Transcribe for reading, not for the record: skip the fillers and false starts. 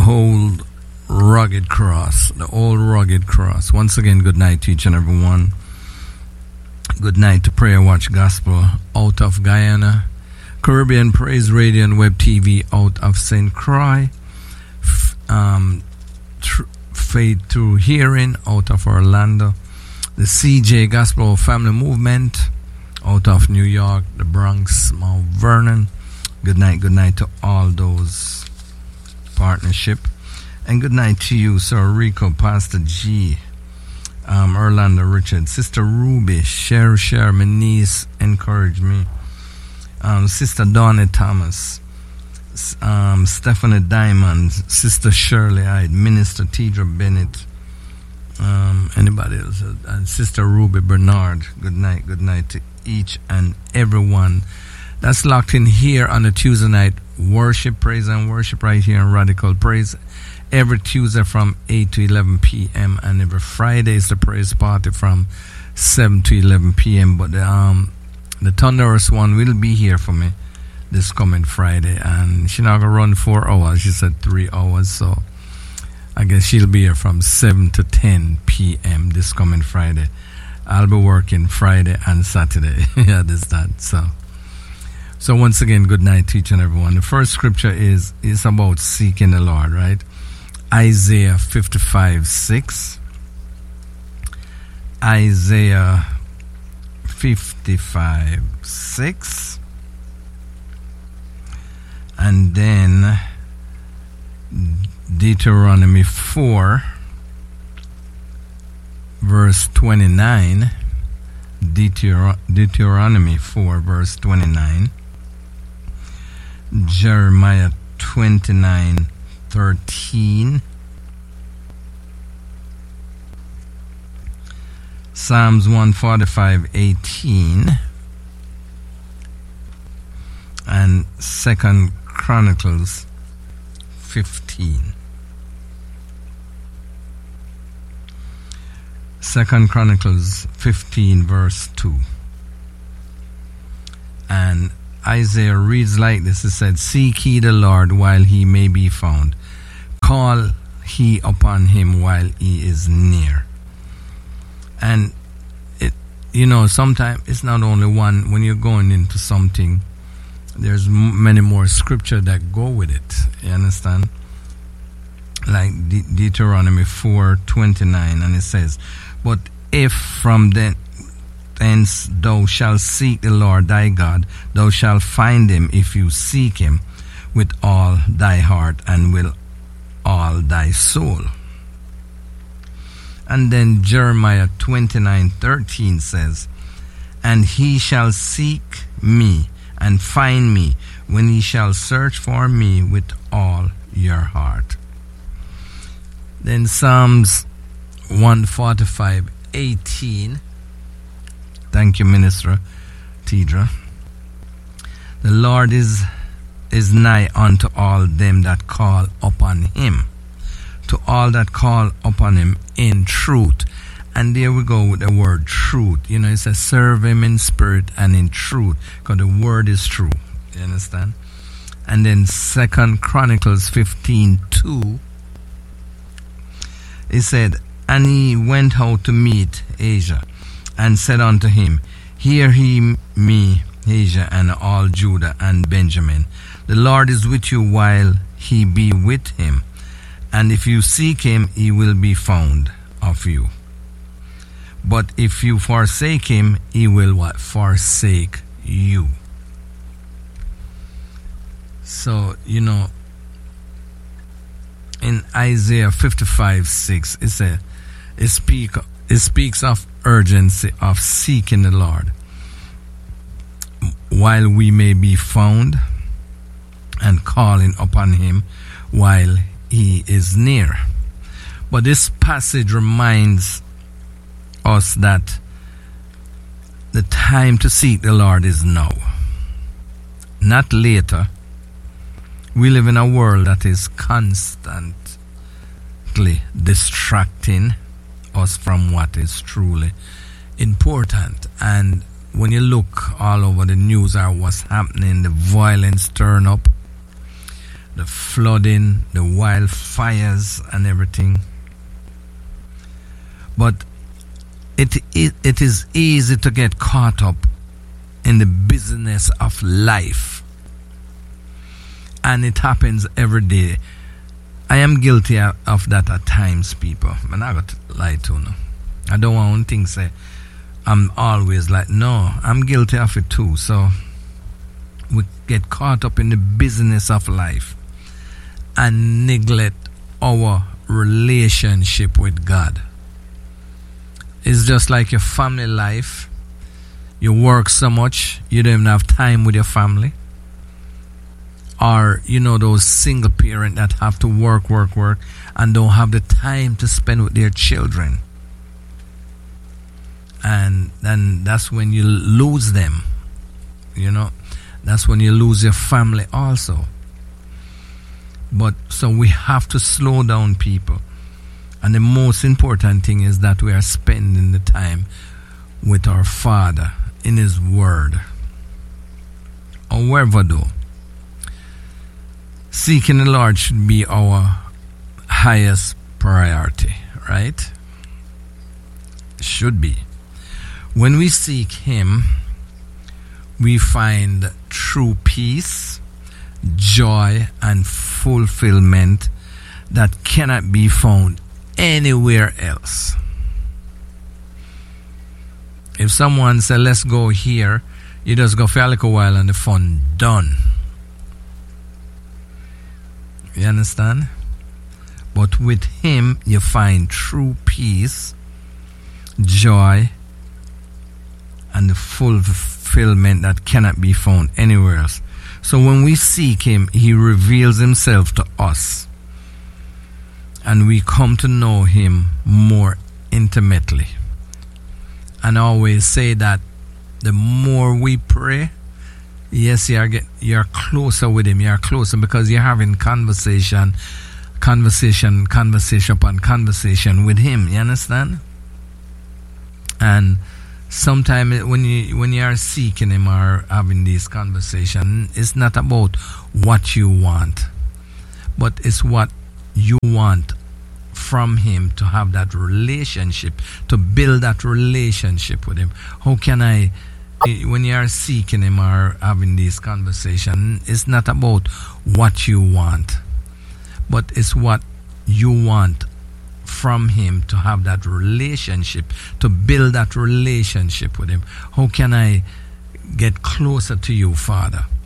old rugged cross. The old rugged cross. Once again, good night to each and every one. Good night to Prayer Watch Gospel out of Guyana. Caribbean Praise Radio and Web TV out of St. Croix. Faith Through Hearing out of Orlando. The CJ Gospel Family Movement out of New York, the Bronx, Mount Vernon. Good night to all those partnership. And good night to you, Sir Rico, Pastor G, Orlando Richard, Sister Ruby, share, my niece, encourage me. Sister Donna Thomas, Stephanie Diamond, Sister Shirley Hyde, Minister Tidra Bennett, anybody else, and Sister Ruby Bernard. Good night to each and everyone that's locked in here on the Tuesday night worship, praise and worship right here in Radical Praise. Every Tuesday from 8 to 11 p.m. and every Friday is the praise party from 7 to 11 p.m. But the Thunderous one will be here for me this coming Friday, and she's not gonna run 4 hours. She said 3 hours, so I guess she'll be here from 7 to 10 p.m. this coming Friday. I'll be working Friday and Saturday. Yeah, that's that. So once again, good night to each and everyone. The first scripture is about seeking the Lord, right? Isaiah 55:6. Isaiah 55:6. And then Deuteronomy 4 verse 29. Deuteronomy 4 verse 29. Jeremiah 29:13. Psalms 145:18. And 2 Chronicles 15. 2 Chronicles 15 verse 2. And Isaiah reads like this. It said, "Seek ye the Lord while he may be found. Call he upon him while he is near." And sometimes it's not only one. When you're going into something, there's many more scripture that go with it. You understand? Like Deuteronomy 4:29, and it says, "But if from thence thou shalt seek the Lord thy God, thou shalt find him if you seek him with all thy heart and with all thy soul." And then Jeremiah 29:13 says, "And he shall seek me and find me when he shall search for me with all your heart." Then Psalms 145:18. Thank you, Minister Tidra. "The Lord is nigh unto all them that call upon him, to all that call upon him in truth." And there we go with the word truth. It says serve him in spirit and in truth, because the word is true. You understand? And then 2 Chronicles 15:2. It said, "And he went out to meet Ahijah, and said unto him, Hear ye me, Ahijah, and all Judah and Benjamin. The Lord is with you while he be with him. And if you seek him, he will be found of you. But if you forsake him, he will what? Forsake you." So, in Isaiah 55:6, it speaks of urgency of seeking the Lord while we may be found, and calling upon him while he is near. But this passage reminds us that the time to seek the Lord is now, not later. We live in a world that is constantly distracting us from what is truly important. And when you look all over the news or what's happening, the violence turn up, the flooding, the wildfires and everything. But it is easy to get caught up in the business of life. And it happens every day. I am guilty of that at times, people. I'm not going to lie to you. I don't want to say I'm always like, no, I'm guilty of it too. So we get caught up in the business of life and neglect our relationship with God. It's just like your family life. You work so much, you don't even have time with your family. Or, those single parents that have to work, and don't have the time to spend with their children. And then that's when you lose them. That's when you lose your family also. But so we have to slow down, people. And the most important thing is that we are spending the time with our Father in His Word. However, though, seeking the Lord should be our highest priority, right? Should be. When we seek Him, we find true peace, joy, and fulfillment that cannot be found anywhere else. If someone says, let's go here, you just go for a little while and the fun done. You understand? But with Him, you find true peace, joy, and the fulfillment that cannot be found anywhere else. So when we seek Him, He reveals Himself to us. And we come to know Him more intimately. And I always say that the more we pray, yes, you're closer with Him. You're closer because you're having conversation upon conversation with Him. You understand? And sometimes when you are seeking Him or having this conversation, it's not about what you want, but it's what you want from Him to have that relationship, to build that relationship with Him. How can I, when you are seeking Him or having this conversation, it's not about what you want, but it's what you want from Him to have that relationship, to build that relationship with Him. How can I get closer to you, Father?